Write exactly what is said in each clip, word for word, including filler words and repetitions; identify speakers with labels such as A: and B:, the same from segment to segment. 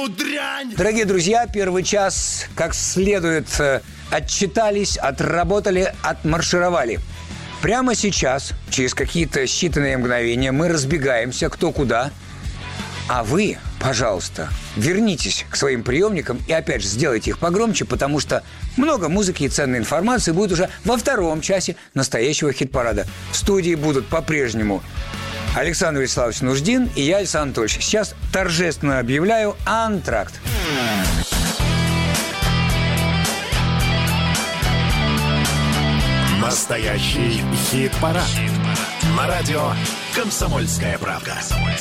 A: всю дрянь!
B: Дорогие друзья, первый час как следует отчитались, отработали, отмаршировали. Прямо сейчас, через какие-то считанные мгновения, мы разбегаемся кто куда. А вы, пожалуйста, вернитесь к своим приемникам и опять же сделайте их погромче, потому что много музыки и ценной информации будет уже во втором часе настоящего хит-парада. В студии будут по-прежнему Александр Вячеславович Нуждин и я, Александр Анатольевич. Сейчас торжественно объявляю антракт.
A: Настоящий хит-парад. На радио «Комсомольская правда».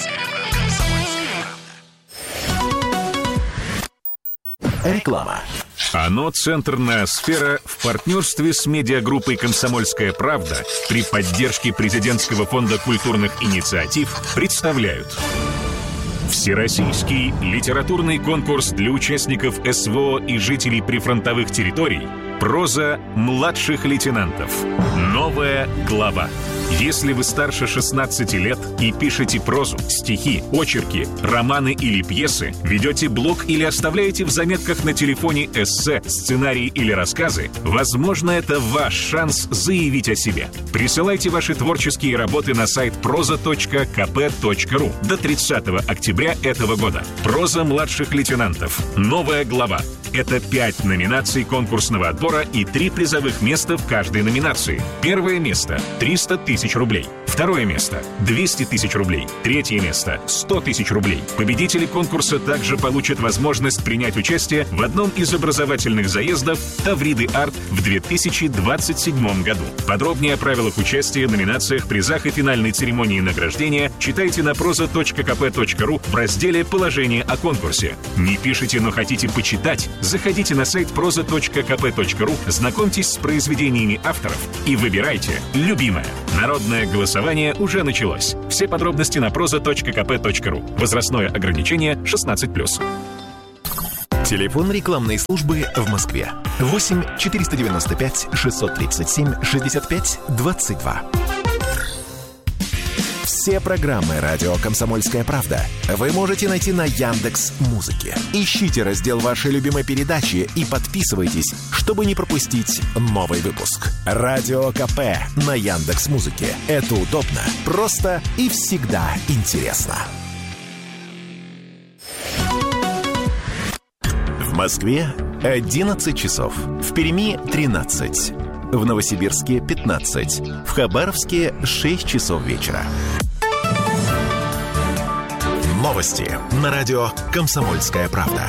A: Реклама.
C: ОНО «Центр Ноосфера» в партнерстве с медиагруппой «Комсомольская правда» при поддержке Президентского фонда культурных инициатив представляют Всероссийский литературный конкурс для участников СВО и жителей прифронтовых территорий «Проза младших лейтенантов. Новая глава». Если вы старше шестнадцати лет и пишете прозу, стихи, очерки, романы или пьесы, ведете блог или оставляете в заметках на телефоне эссе, сценарии или рассказы, возможно, это ваш шанс заявить о себе. Присылайте ваши творческие работы на сайт проза точка ка пэ точка ру до тридцатого октября этого года. «Проза младших лейтенантов. Новая глава». Это пять номинаций конкурсного отбора и три призовых места в каждой номинации. Первое место – триста тысяч рублей. Второе место – двести тысяч рублей. Третье место – сто тысяч рублей. Победители конкурса также получат возможность принять участие в одном из образовательных заездов «Тавриды Арт» в две тысячи двадцать седьмом году. Подробнее о правилах участия, номинациях, призах и финальной церемонии награждения читайте на проза точка ка пэ точка ру в разделе «Положение о конкурсе». Не пишите, но хотите почитать? Заходите на сайт проза точка ка пэ точка ру, знакомьтесь с произведениями авторов и выбирайте любимое. Народное голосование уже началось. Все подробности на проза точка ка пэ точка ру. Возрастное ограничение шестнадцать плюс.
A: Телефон рекламной службы в Москве. восемь четыреста девяносто пять шестьсот тридцать семь шестьдесят пять двадцать два. Все программы радио «Комсомольская правда» вы можете найти на Яндекс.Музыке. Ищите раздел вашей любимой передачи и подписывайтесь, чтобы не пропустить новый выпуск. Радио КП на Яндекс.Музыке. Это удобно, просто и всегда интересно. В Москве одиннадцать часов. В Перми тринадцать. В Новосибирске пятнадцать. В Хабаровске шесть часов вечера. Новости на радио «Комсомольская правда».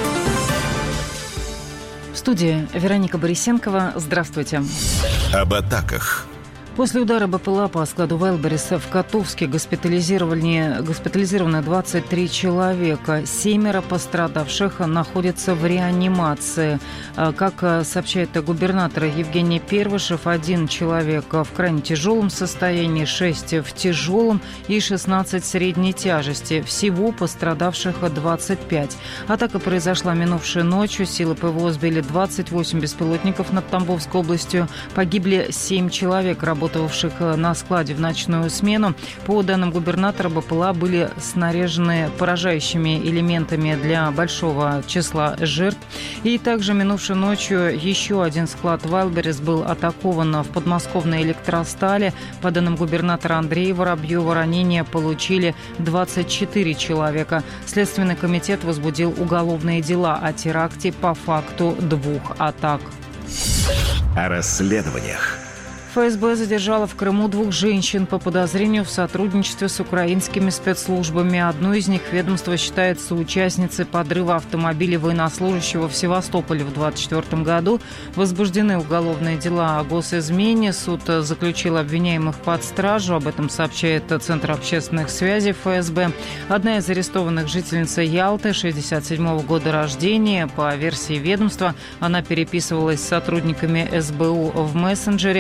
D: В студии Вероника Борисенкова. Здравствуйте.
A: Об атаках.
D: После удара БПЛА по складу Вайлдберрис в Котовске госпитализированы, госпитализированы двадцать три человека. Семеро пострадавших находятся в реанимации. Как сообщает губернатор Евгений Первышев, один человек в крайне тяжелом состоянии, шесть в тяжелом и шестнадцать в средней тяжести. Всего пострадавших двадцать пять. Атака произошла минувшей ночью. Силы ПВО сбили двадцать восемь беспилотников над Тамбовской областью. Погибли семь человек, работавших на складе в ночную смену. По данным губернатора, БПЛА были снаряжены поражающими элементами для большого числа жертв. И также минувшей ночью еще один склад Вайлдберрис был атакован в подмосковной Электростали. По данным губернатора Андрея Воробьева, ранения получили двадцать четыре человека. Следственный комитет возбудил уголовные дела о теракте по факту двух атак.
A: О расследованиях.
D: ФСБ задержала в Крыму двух женщин по подозрению в сотрудничестве с украинскими спецслужбами. Одну из них ведомство считает соучастницей подрыва автомобиля военнослужащего в Севастополе в две тысячи двадцать четвёртом году. Возбуждены уголовные дела о госизмене. Суд заключил обвиняемых под стражу. Об этом сообщает Центр общественных связей ФСБ. Одна из арестованных жительница Ялты, шестьдесят седьмого года рождения. По версии ведомства, она переписывалась с сотрудниками СБУ в мессенджере. По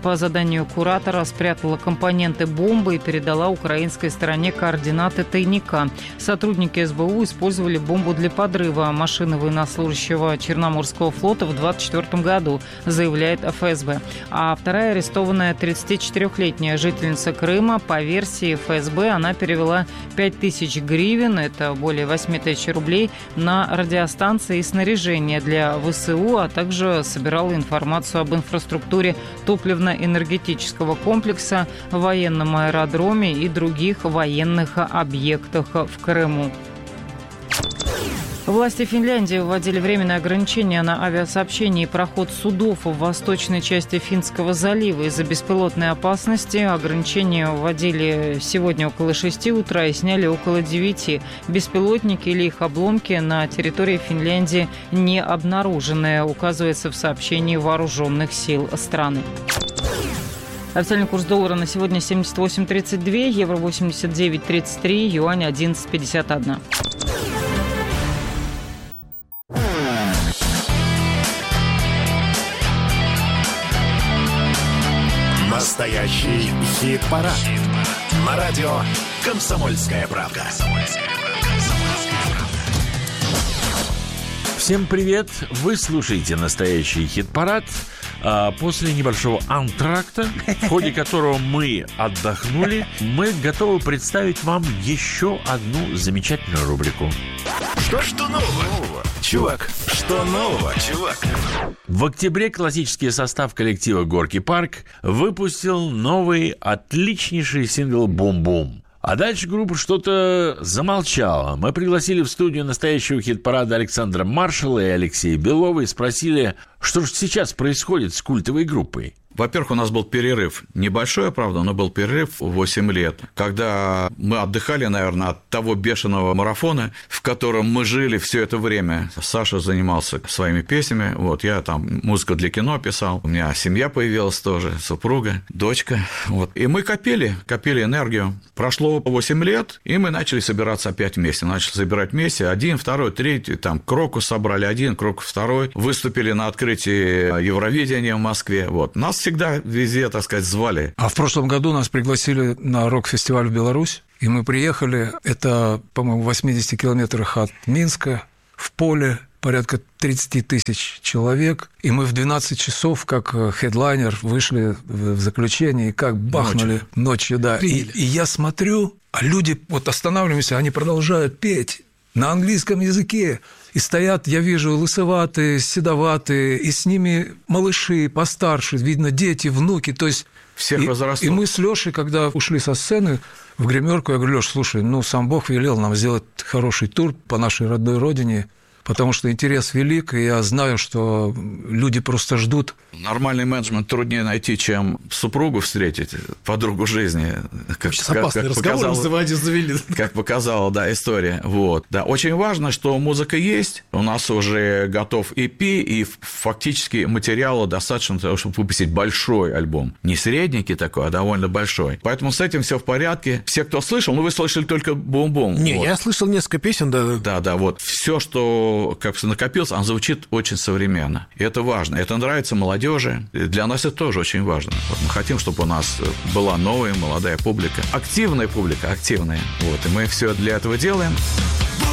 D: по заданию куратора спрятала компоненты бомбы и передала украинской стороне координаты тайника. Сотрудники эс бэ у использовали бомбу для подрыва машины военнослужащего Черноморского флота в двадцать четвёртом году, заявляет эф эс бэ. А вторая арестованная тридцатичетырёхлетняя жительница Крыма, по версии эф эс бэ, она перевела пять тысяч гривен, это более восемь тысяч рублей, на радиостанции и снаряжение для вэ эс у, а также собирала информацию об инфраструктуре топливно-энергетического комплекса, военном аэродроме и других военных объектах в Крыму. Власти Финляндии вводили временные ограничения на авиасообщение и проход судов в восточной части Финского залива из-за беспилотной опасности. Ограничения вводили сегодня около шести утра и сняли около девяти. Беспилотники или их обломки на территории Финляндии не обнаружены, указывается в сообщении вооруженных сил страны. Официальный курс доллара на сегодня семьдесят восемь тридцать два, евро восемьдесят девять тридцать три, юань одиннадцать пятьдесят один.
A: Настоящий хит-парад. Хит на радио «Комсомольская правда».
E: Всем привет! Вы слушаете настоящий хит-парад. А после небольшого антракта, в ходе которого мы отдохнули, мы готовы представить вам еще одну замечательную рубрику.
A: Что, что нового, чувак? Что нового, чувак?
E: В октябре классический состав коллектива «Горки Парк» выпустил новый отличнейший сингл «Бум-бум». А дальше группа что-то замолчала. Мы пригласили в студию настоящего хит-парада Александра Маршала и Алексея Белова и спросили, что же сейчас происходит с культовой группой.
F: Во-первых, у нас был перерыв. Небольшой, правда, но был перерыв восемь лет, когда мы отдыхали, наверное, от того бешеного марафона, в котором мы жили все это время. Саша занимался своими песнями, вот, я там музыку для кино писал, у меня семья появилась тоже, супруга, дочка, вот. И мы копили, копили энергию. Прошло восемь лет, и мы начали собираться опять вместе. Начали собирать вместе, один, второй, третий, там, Крокус собрали один, Крокус второй, выступили на открытии Евровидения в Москве, вот. Нас всегда везде, так сказать, звали.
G: А в прошлом году нас пригласили на рок-фестиваль в Беларусь, и мы приехали, это, по-моему, в восьмидесяти километрах от Минска, в поле, порядка тридцать тысяч человек, и мы в двенадцать часов, как хедлайнер, вышли в заключение, и как бахнули ночью, ночью да. И, и я смотрю, а люди вот останавливаются, они продолжают петь на английском языке. И стоят, я вижу, лысоватые, седоватые, и с ними малыши постарше, видно, дети, внуки, то есть...
F: Всех
G: и,
F: возрастов.
G: И мы с Лёшей, когда ушли со сцены в гримерку, я говорю: Лёш, слушай, ну, сам Бог велел нам сделать хороший тур по нашей родной родине, потому что интерес велик, и я знаю, что люди просто ждут.
F: Нормальный менеджмент труднее найти, чем супругу встретить, подругу жизни. Как,
H: Сейчас опасный
F: как,
H: разговор
F: показал,
H: называйте, завели.
F: Как показала, да, история. Вот. Да, очень важно, что музыка есть, у нас уже готов и пи, и фактически материала достаточно для того, чтобы выпустить большой альбом. Не средненький такой, а довольно большой. Поэтому с этим все в порядке. Все, кто слышал, ну, вы слышали только «Бум-бум».
H: Не,
F: вот.
H: Я слышал несколько песен, да.
F: Да, да, вот. Все, что как накопилось, он звучит очень современно. И это важно. Это нравится молодежи. Для нас это тоже очень важно. Вот мы хотим, чтобы у нас была новая молодая публика. Активная публика, активная. Вот. И мы все для этого делаем.